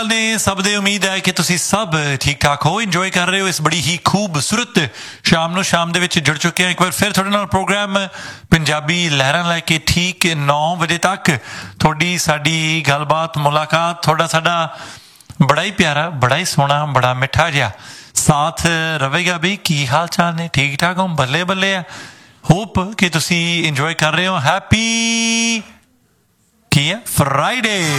ने सब दे उम्मीद है कि तुसी सब ठीक ठाक हो इंजॉय कर रहे हो इस बड़ी ही खूबसूरत शाम ਨੂੰ ਸ਼ਾਮ ਦੇ ਵਿੱਚ ਜੁੜ ਚੁੱਕੇ ਹਾਂ ਇੱਕ ਵਾਰ ਫਿਰ ਤੁਹਾਡੇ ਨਾਲ ਪ੍ਰੋਗਰਾਮ ਪੰਜਾਬੀ ਲਹਿਰਾਂ ਲੈ ਕੇ ਠੀਕ 9 ਵਜੇ ਤੱਕ ਤੁਹਾਡੀ ਸਾਡੀ ਗੱਲਬਾਤ ਮੁਲਾਕਾਤ ਤੁਹਾਡਾ ਸਾਡਾ ਬੜਾ ਹੀ ਪਿਆਰਾ ਬੜਾ ਹੀ ਸੋਹਣਾ ਬੜਾ ਮਿੱਠਾ ਜਿਹਾ ਸਾਥ ਰਹੇਗਾ ਵੀ ਕੀ ਹਾਲ ਚਾਲ ਨੇ ਠੀਕ ਠਾਕ ਹੋ ਬੱਲੇ ਬੱਲੇ ਆ ਹੋਪ ਕਿ ਤੁਸੀਂ ਇੰਜੋਏ ਕਰ ਰਹੇ ਹੋ ਹੈਪੀ ਕੀ ਹੈ ਫਰਾਈਡੇ